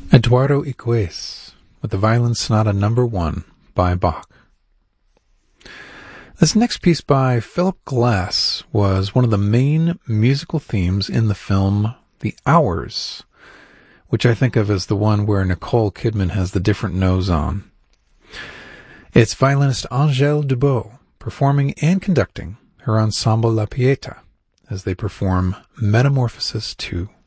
Eduardo Iguez with the Violin Sonata No. 1 by Bach. This next piece by Philip Glass was one of the main musical themes in the film The Hours, which I think of as the one where Nicole Kidman has the different nose on. It's violinist Angèle Dubeux performing and conducting her ensemble La Pieta as they perform Metamorphosis 2.